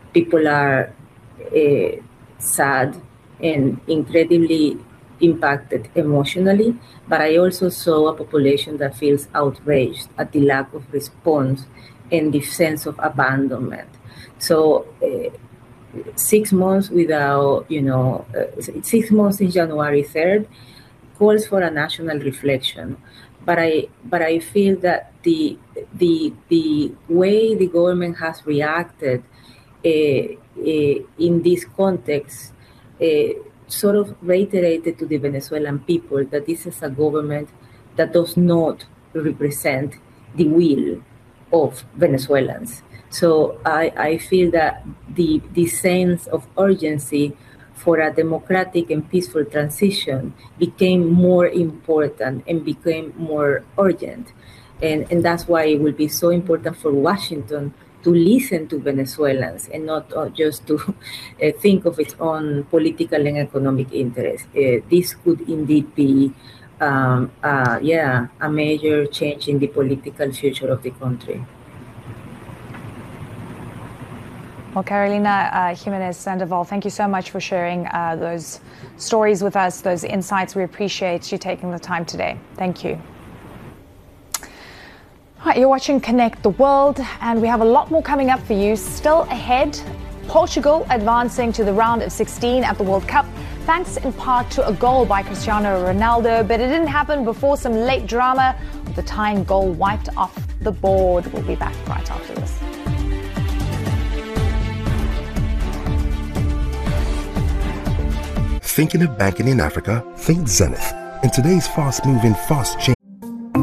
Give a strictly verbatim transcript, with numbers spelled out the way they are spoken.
people are uh, sad and incredibly impacted emotionally, but I also saw a population that feels outraged at the lack of response and the sense of abandonment. So uh, six months without, you know, uh, six months since January third calls for a national reflection. But I, but I feel that the the the way the government has reacted uh, uh, in this context uh, sort of reiterated to the Venezuelan people that this is a government that does not represent the will of Venezuelans. So I, I feel that the, the sense of urgency for a democratic and peaceful transition became more important and became more urgent. And, and that's why it will be so important for Washington to listen to Venezuelans and not uh, just to uh, think of its own political and economic interests. Uh, this could indeed be, um, uh, yeah, a major change in the political future of the country. Well, Carolina uh, Jimenez Sandoval, thank you so much for sharing uh, those stories with us, those insights. We appreciate you taking the time today. Thank you. All right, you're watching Connect the World, and we have a lot more coming up for you. Still ahead, Portugal advancing to the round of sixteen at the World Cup, thanks in part to a goal by Cristiano Ronaldo, but it didn't happen before some late drama with the tying goal wiped off the board. We'll be back right after this. Thinking of banking in Africa? Think Zenith. In today's fast-moving, fast-changing